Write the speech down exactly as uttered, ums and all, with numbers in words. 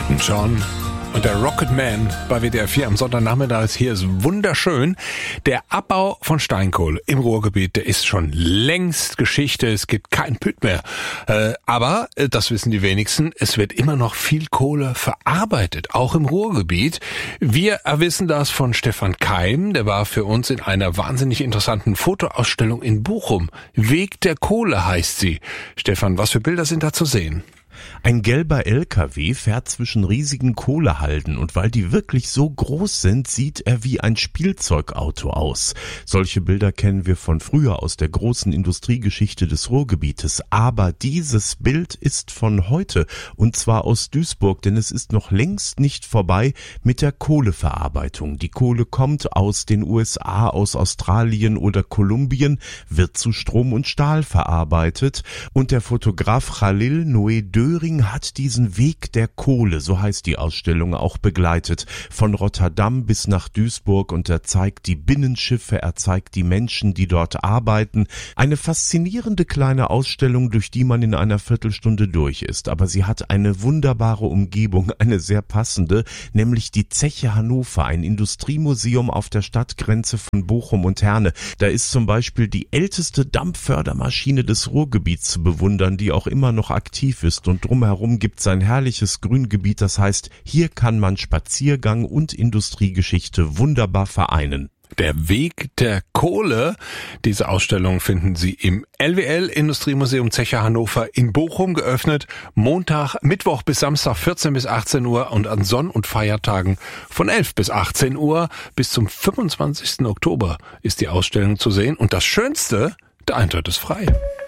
Elton John und der Rocket Man bei W D R vier am Sonntagnachmittag. Hier ist wunderschön. Der Abbau von Steinkohle im Ruhrgebiet, der ist schon längst Geschichte. Es gibt keinen Püt mehr. Äh, aber, äh, das wissen die wenigsten, es wird immer noch viel Kohle verarbeitet, auch im Ruhrgebiet. Wir erwissen das von Stefan Keim. Der war für uns in einer wahnsinnig interessanten Fotoausstellung in Bochum. Weg der Kohle heißt sie. Stefan, was für Bilder sind da zu sehen? Ein gelber L K W fährt zwischen riesigen Kohlehalden und weil die wirklich so groß sind, sieht er wie ein Spielzeugauto aus. Solche Bilder kennen wir von früher aus der großen Industriegeschichte des Ruhrgebietes. Aber dieses Bild ist von heute und zwar aus Duisburg, denn es ist noch längst nicht vorbei mit der Kohleverarbeitung. Die Kohle kommt aus den U S A, aus Australien oder Kolumbien, wird zu Strom und Stahl verarbeitet und der Fotograf Khalil Noé Döring hat diesen Weg der Kohle, so heißt die Ausstellung, auch begleitet. Von Rotterdam bis nach Duisburg und er zeigt die Binnenschiffe, er zeigt die Menschen, die dort arbeiten. Eine faszinierende kleine Ausstellung, durch die man in einer Viertelstunde durch ist. Aber sie hat eine wunderbare Umgebung, eine sehr passende, nämlich die Zeche Hannover, ein Industriemuseum auf der Stadtgrenze von Bochum und Herne. Da ist zum Beispiel die älteste Dampffördermaschine des Ruhrgebiets zu bewundern, die auch immer noch aktiv ist. Und drumherum gibt es ein herrliches Grüngebiet, das heißt, hier kann man Spaziergang und Industriegeschichte wunderbar vereinen. Der Weg der Kohle. Diese Ausstellung finden Sie im L W L Industriemuseum Zeche Hannover in Bochum, geöffnet Montag, Mittwoch bis Samstag vierzehn bis achtzehn Uhr und an Sonn- und Feiertagen von elf bis achtzehn Uhr. Bis zum fünfundzwanzigsten Oktober ist die Ausstellung zu sehen und das Schönste, der Eintritt ist frei.